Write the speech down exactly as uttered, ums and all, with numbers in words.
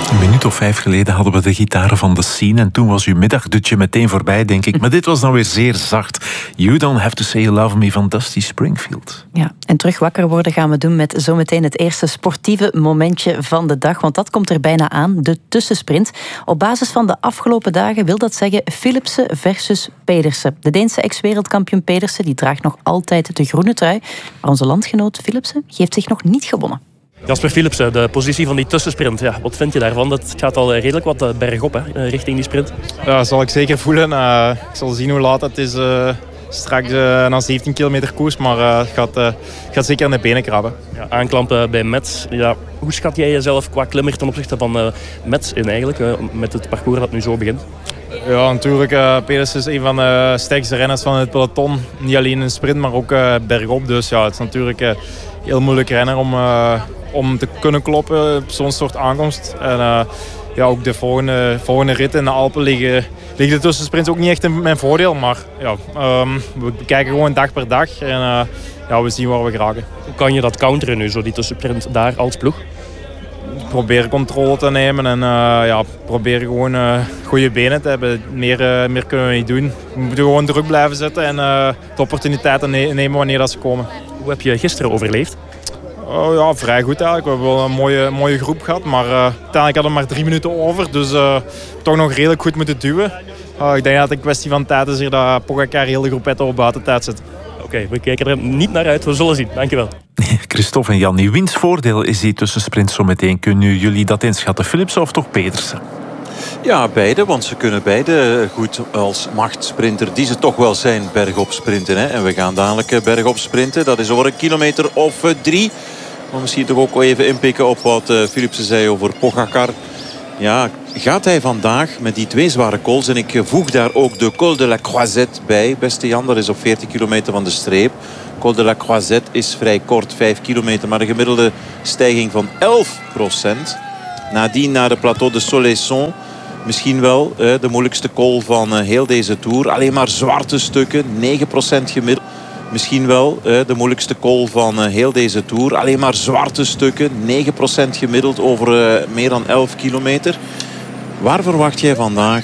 Een minuut of vijf geleden hadden we de gitaren van The Scene en toen was uw middagdutje meteen voorbij, denk ik. Maar dit was dan weer zeer zacht. You Don't Have to Say You Love Me van Dusty Springfield. Ja, en terug wakker worden gaan we doen met zometeen het eerste sportieve momentje van de dag. Want dat komt er bijna aan, de tussensprint. Op basis van de afgelopen dagen wil dat zeggen Philipsen versus Pedersen. De Deense ex-wereldkampioen Pedersen die draagt nog altijd de groene trui. Maar onze landgenoot Philipsen heeft zich nog niet gewonnen. Jasper Philipsen, de positie van die tussensprint. Ja, wat vind je daarvan? Dat gaat al redelijk wat bergop hè, richting die sprint. Ja, dat zal ik zeker voelen. Uh, ik zal zien hoe laat het is. Uh, straks uh, na zeventien kilometer koers, maar uh, het gaat, uh, gaat zeker aan de benen krabben. Ja, aanklampen bij Metz. Ja, hoe schat jij jezelf qua klimmer ten opzichte van uh, Metz in eigenlijk? Uh, met het parcours dat nu zo begint? Ja, natuurlijk. Uh, Pedersen is een van de sterkste renners van het peloton. Niet alleen in de sprint, maar ook uh, bergop. Dus ja, het is natuurlijk een heel moeilijk renner om... Uh, om te kunnen kloppen op zo'n soort aankomst. En uh, ja, ook de volgende, volgende rit in de Alpen liggen, liggen de tussensprints ook niet echt in mijn voordeel. Maar ja, um, we kijken gewoon dag per dag en uh, ja, we zien waar we geraken. Hoe kan je dat counteren nu, zo die tussensprint daar als ploeg? Proberen controle te nemen en uh, ja, proberen gewoon uh, goede benen te hebben. Meer, uh, meer kunnen we niet doen. We moeten gewoon druk blijven zetten en uh, de opportuniteiten nemen wanneer dat ze komen. Hoe heb je gisteren overleefd? Oh ja, vrij goed eigenlijk. We hebben wel een mooie, mooie groep gehad, maar uh, uiteindelijk hadden we maar drie minuten over. Dus uh, toch nog redelijk goed moeten duwen. Uh, ik denk dat het een kwestie van tijd is hier dat Pogacar heel de groepette op buitentijd zit. Oké, okay, we kijken er niet naar uit. We zullen zien. Dankjewel. Christophe en Jannie, wiens voordeel is die tussensprint zo meteen? Kunnen jullie dat inschatten? Philipsen of toch Pedersen? Ja, beide, want ze kunnen beide goed als machtsprinter, die ze toch wel zijn, bergop sprinten. Hè? En we gaan dadelijk bergop sprinten. Dat is over een kilometer of uh, drie. Maar misschien toch ook wel even inpikken op wat uh, Philipsen zei over Pogacar. Ja, gaat hij vandaag met die twee zware cols, en ik voeg daar ook de Col de la Croisette bij, beste Jan, dat is op veertien kilometer van de streep. Col de la Croisette is vrij kort, vijf kilometer, maar een gemiddelde stijging van elf procent. Nadien naar de Plateau de Soleilson. Misschien wel uh, de moeilijkste col van uh, heel deze Tour. Alleen maar zwarte stukken, negen procent gemiddeld. Misschien wel uh, de moeilijkste col van uh, heel deze Tour. Alleen maar zwarte stukken, negen procent gemiddeld over uh, meer dan elf kilometer. Waar verwacht jij vandaag